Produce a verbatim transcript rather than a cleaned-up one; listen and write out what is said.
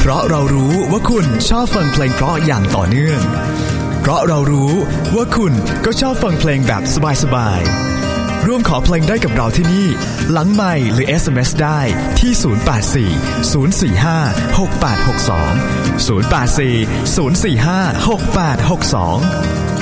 ราะเรารู้ว่าคุณชอบฟังเพลงเพราะอย่างต่อเนื่องเพราะเรารู้ว่าคุณก็ชอบฟังเพลงแบบสบายๆร่วมขอเพลงได้กับเราที่นี่หลังไมค์หรือ เอส เอ็ม เอส ได้ที่ศูนย์ แปด สี่ ศูนย์ สี่ ห้า หก แปด หก สอง ศูนย์ แปด สี่ ศูนย์ สี่ ห้า หก แปด หก สอง